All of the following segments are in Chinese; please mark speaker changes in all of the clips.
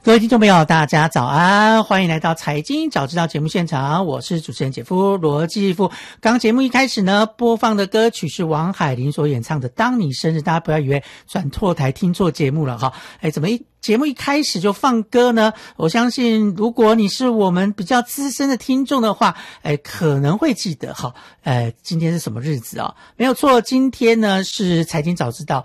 Speaker 1: 各位听众朋友大家早安，欢迎来到财经早知道节目现场，我是主持人姐夫罗继富。刚节目一开始呢，播放的歌曲是王海玲所演唱的《当你生日》，大家不要以为转错台听错节目了哈。怎么节目一开始就放歌呢？我相信如果你是我们比较资深的听众的话，可能会记得哈。今天是什么日子啊？没有错，今天呢是财经早知道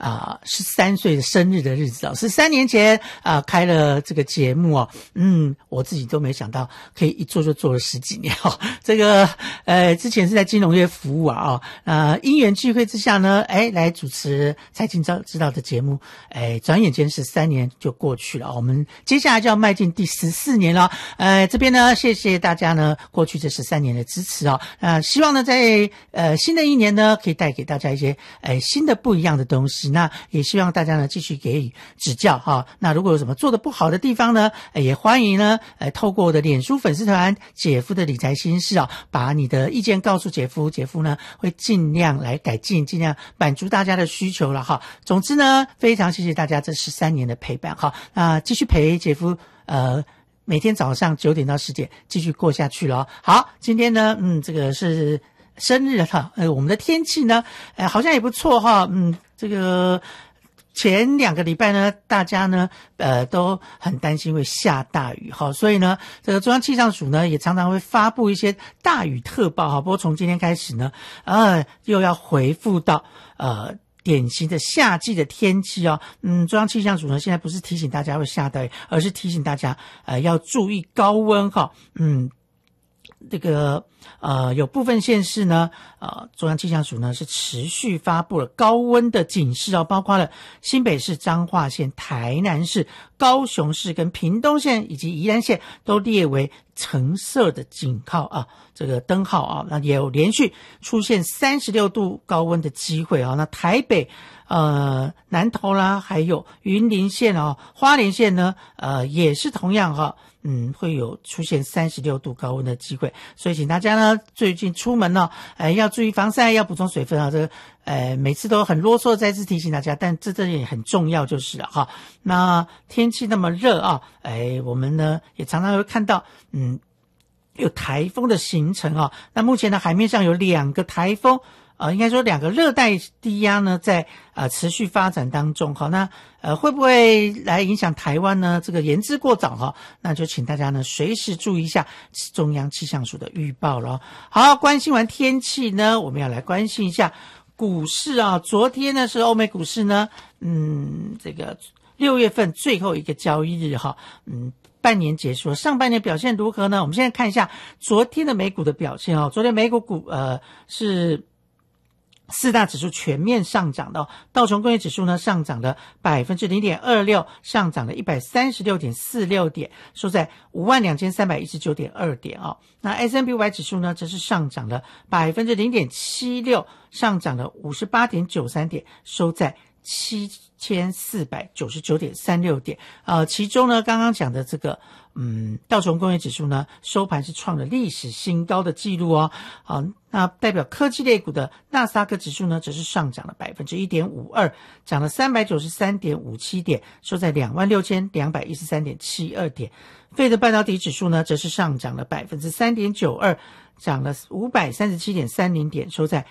Speaker 1: 13岁的生日的日子啊。13年前开了这个节目啊，我自己都没想到可以一做就做了10几年哦。这个之前是在金融业服务因缘聚会之下呢，来主持财经早知道的节目，转眼间13年就过去了，我们接下来就要迈进第14年了。这边呢，谢谢大家呢过去这13年的支持哦。希望呢在新的一年呢，可以带给大家一些新的不一样的东西。那也希望大家呢继续给予指教哈。那如果有什么做得不好的地方呢，也欢迎呢透过我的脸书粉丝团姐夫的理财心事把你的意见告诉姐夫，姐夫呢会尽量来改进，尽量满足大家的需求了哈。总之呢，非常谢谢大家这13年的陪伴哈。继续陪姐夫每天早上9点到10点继续过下去了。好，今天呢这个是生日哈。我们的天气呢好像也不错哈。这个前2个礼拜呢，大家呢都很担心会下大雨哈，所以呢这个中央气象署呢也常常会发布一些大雨特报哈。不过从今天开始呢又要回复到典型的夏季的天气哦。中央气象署呢现在不是提醒大家会下大雨，而是提醒大家要注意高温哈。这个有部分县市呢中央气象署呢是持续发布了高温的警示包括了新北市、彰化县、台南市、高雄市跟屏东县以及宜兰县都列为橙色的警告这个灯号那也有连续出现36度高温的机会那台北南投啦，还有云林县花莲县呢也是同样会有出现36度高温的机会，所以请大家呢最近出门要注意防晒，要补充水分这个每次都很啰嗦再次提醒大家，但这也很重要就是了哈。那天气那么热我们呢也常常会看到有台风的形成那目前呢海面上有2个台风应该说2个热带低压呢在持续发展当中那会不会来影响台湾呢？这个言之过早那就请大家呢随时注意一下中央气象署的预报了。好，关心完天气呢，我们要来关心一下股市昨天呢是欧美股市呢这个6月份最后一个交易日半年结束了，上半年表现如何呢？我们现在看一下昨天的美股的表现昨天美股是4大指数全面上涨的道琼工业指数呢上涨了 0.26%， 上涨了 136.46 点，收在 52,319.2 点那 S&P 500指数呢则是上涨了 0.76%， 上涨了 58.93 点，收在7499.36 点其中呢刚刚讲的这个道琼工业指数呢收盘是创了历史新高的记录那代表科技类股的纳斯达克指数呢则是上涨了 1.52%， 涨了 393.57 点，收在 26,213.72 点。费德半导体指数呢则是上涨了 3.92%， 涨了 537.30 点，收在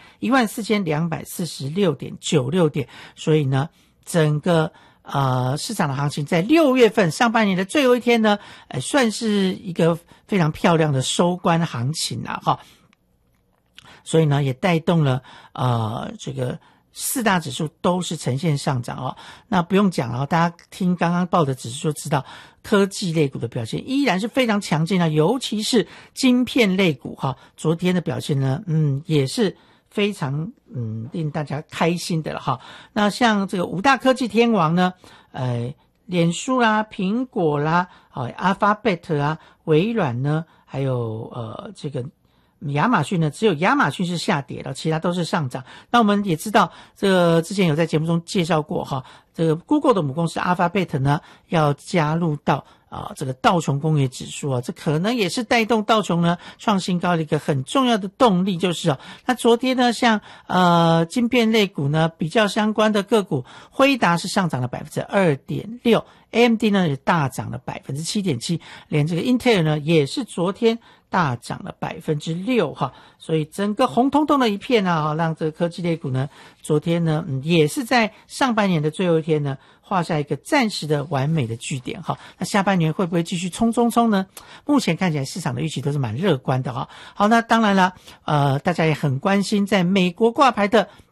Speaker 1: 14,246.96 点。所以呢整个市场的行情在6月份上半年的最后一天呢算是一个非常漂亮的收官行情所以呢也带动了这个4大指数都是呈现上涨那不用讲了大家听刚刚报的指数就知道科技类股的表现依然是非常强劲尤其是晶片类股昨天的表现呢也是非常令大家开心的了那像这个5大科技天王呢脸书啦、苹果啦、Alphabet 啊、微软呢，还有这个亚马逊呢，只有亚马逊是下跌的，其他都是上涨。那我们也知道，这个之前有在节目中介绍过这个 Google 的母公司 Alphabet 呢要加入到这个道琼工业指数这可能也是带动道琼呢创新高的一个很重要的动力，就是那昨天呢像晶片类股呢比较相关的个股，辉达是上涨了 2.6%， AMD 呢也大涨了 7.7%， 连这个 Intel 呢也是昨天大涨了 6%哈，所以整个红彤彤的一片让这个科技类股呢昨天呢也是在上半年的最后一天呢画下一个暂时的完美的句点哈。那下半年会不会继续冲呢？目前看起来市场的预期都是蛮乐观的哈。好，那当然了大家也很关心在美国挂牌的